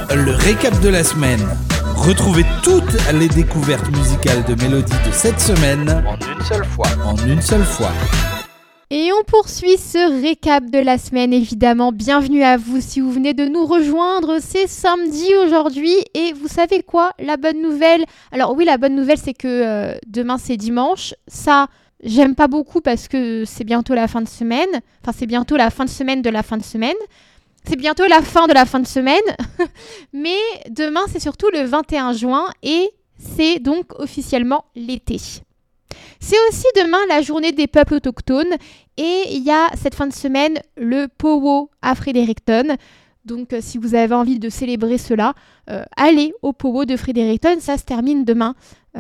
Le récap de la semaine. Retrouvez toutes les découvertes musicales de Mélodie de cette semaine en une seule fois. Et on poursuit ce récap de la semaine, évidemment. Bienvenue à vous si vous venez de nous rejoindre. C'est samedi aujourd'hui et vous savez quoi? La bonne nouvelle... Alors oui, la bonne nouvelle, c'est que demain, c'est dimanche. Ça, j'aime pas beaucoup parce que c'est bientôt la fin de semaine. Enfin, c'est bientôt la fin de semaine de la fin de semaine. C'est bientôt la fin de la fin de semaine. Mais demain, c'est surtout le 21 juin et c'est donc officiellement l'été. C'est aussi demain la journée des peuples autochtones et il y a cette fin de semaine le Powo à Fredericton. Donc si vous avez envie de célébrer cela, allez au Powo de Fredericton, ça se termine demain.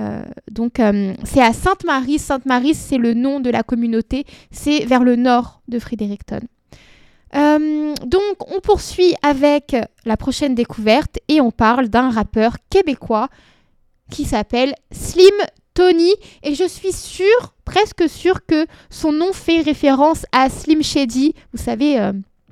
C'est à Sainte-Marie. Sainte-Marie, c'est le nom de la communauté, c'est vers le nord de Fredericton. Donc on poursuit avec la prochaine découverte et on parle d'un rappeur québécois qui s'appelle Slim Tony, et je suis presque sûre que son nom fait référence à Slim Shady, vous savez,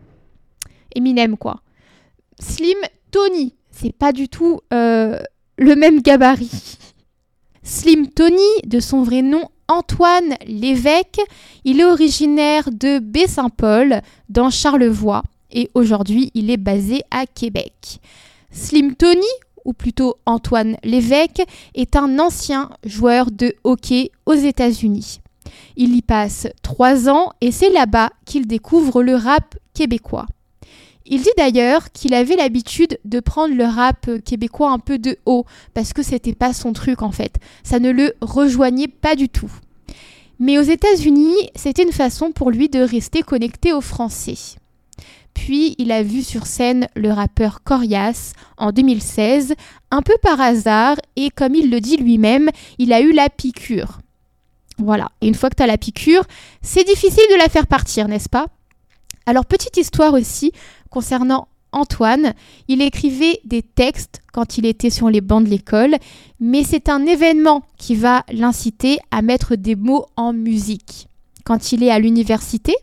Eminem quoi. Slim Tony, c'est pas du tout le même gabarit. Slim Tony, de son vrai nom Antoine Lévesque, il est originaire de Baie-Saint-Paul, dans Charlevoix, et aujourd'hui il est basé à Québec. Slim Tony, ou plutôt Antoine Lévesque, est un ancien joueur de hockey aux États-Unis. Il y passe 3 ans et c'est là-bas qu'il découvre le rap québécois. Il dit d'ailleurs qu'il avait l'habitude de prendre le rap québécois un peu de haut, parce que c'était pas son truc en fait. Ça ne le rejoignait pas du tout. Mais aux États-Unis, c'était une façon pour lui de rester connecté aux Français. Puis, il a vu sur scène le rappeur Corias en 2016, un peu par hasard, et comme il le dit lui-même, il a eu la piqûre. Voilà, et une fois que tu as la piqûre, c'est difficile de la faire partir, n'est-ce pas? Alors, petite histoire aussi concernant Antoine, il écrivait des textes quand il était sur les bancs de l'école, mais c'est un événement qui va l'inciter à mettre des mots en musique. Quand il est à l'université,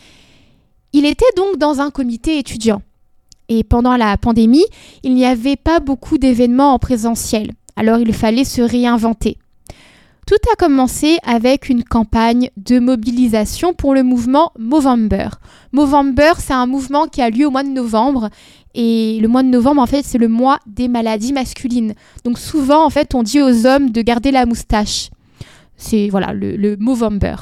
il était donc dans un comité étudiant. Et pendant la pandémie, il n'y avait pas beaucoup d'événements en présentiel. Alors il fallait se réinventer. Tout a commencé avec une campagne de mobilisation pour le mouvement Movember. Movember, c'est un mouvement qui a lieu au mois de novembre. Et le mois de novembre, en fait, c'est le mois des maladies masculines. Donc souvent, en fait, on dit aux hommes de garder la moustache. C'est voilà le Movember.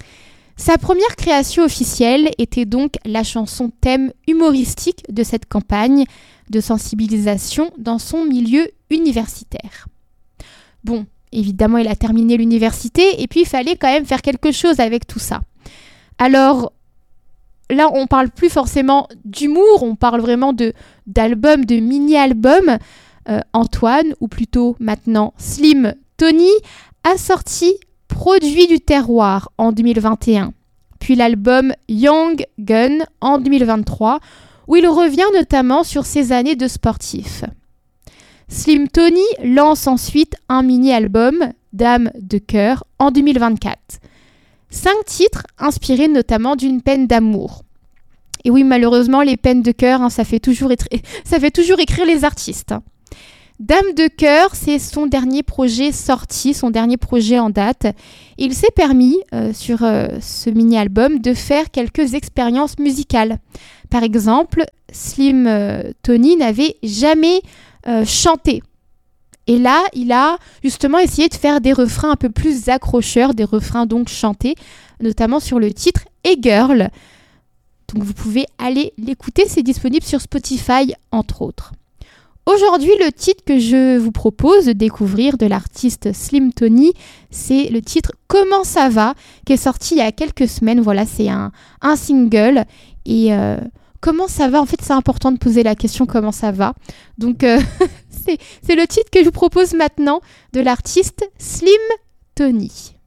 Sa première création officielle était donc la chanson thème humoristique de cette campagne de sensibilisation dans son milieu universitaire. Bon, évidemment, il a terminé l'université et puis il fallait quand même faire quelque chose avec tout ça. Alors, là, on parle plus forcément d'humour, on parle vraiment d'albums, de mini-albums. Antoine, ou plutôt maintenant Slim Tony, a sorti Produit du terroir en 2021, puis l'album Young Gun en 2023, où il revient notamment sur ses années de sportif. Slim Tony lance ensuite un mini-album, Dame de cœur, en 2024. 5 titres inspirés notamment d'une peine d'amour. Et oui, malheureusement, les peines de cœur, ça fait toujours écrire les artistes. Dame de cœur, c'est son dernier projet sorti, son dernier projet en date. Il s'est permis, sur ce mini-album, de faire quelques expériences musicales. Par exemple, Slim Tony n'avait jamais chanté. Et là, il a justement essayé de faire des refrains un peu plus accrocheurs, des refrains donc chantés, notamment sur le titre « Hey Girl ». Donc vous pouvez aller l'écouter, c'est disponible sur Spotify, entre autres. Aujourd'hui, le titre que je vous propose de découvrir de l'artiste Slim Tony, c'est le titre « Comment ça va ?» qui est sorti il y a quelques semaines. Voilà, c'est un single. Et comment ça va? En fait, c'est important de poser la question « Comment ça va ?» Donc, c'est le titre que je vous propose maintenant de l'artiste Slim Tony.